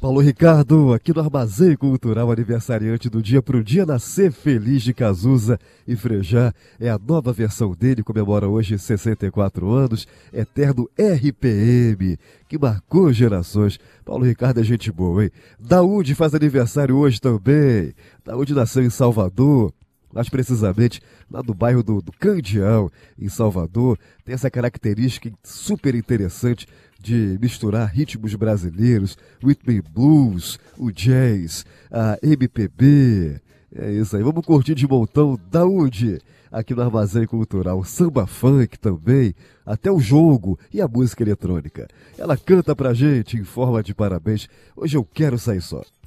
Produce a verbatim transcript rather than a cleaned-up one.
Paulo Ricardo, aqui no Armazém Cultural, aniversariante do dia pro dia nascer feliz de Cazuza e Frejá. É a nova versão dele, comemora hoje sessenta e quatro anos, eterno R P M, que marcou gerações. Paulo Ricardo é gente boa, hein? Daúde faz aniversário hoje também. Daúde nasceu em Salvador, mais precisamente lá do bairro do, do Candial, em Salvador. Tem essa característica super interessante de misturar ritmos brasileiros, rhythm and blues, o jazz, a M P B. É isso aí, vamos curtir de montão Daúde aqui no Armazém Cultural. Samba funk também, até o jogo e a música eletrônica. Ela canta pra gente em forma de parabéns. Hoje eu quero sair só.